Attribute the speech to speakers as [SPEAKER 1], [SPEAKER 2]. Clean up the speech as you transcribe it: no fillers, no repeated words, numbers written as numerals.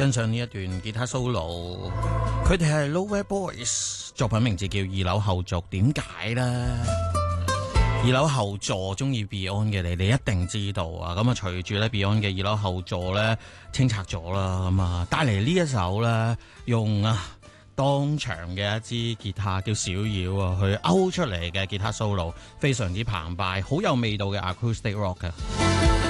[SPEAKER 1] 欣賞呢一段吉他 solo。佢哋係 Nowhere Boys， 作品名字叫二樓後座。點解呢？二樓後座中意 Beyond 嘅你一定知道啊！咁啊，隨住咧 Beyond 嘅二樓後座咧清拆咗啦，咁啊帶嚟呢一首咧用當場嘅一支吉他叫小妖啊，去勾出嚟嘅吉他 solo，非常之澎湃，好有味道嘅 acoustic rock 嘅。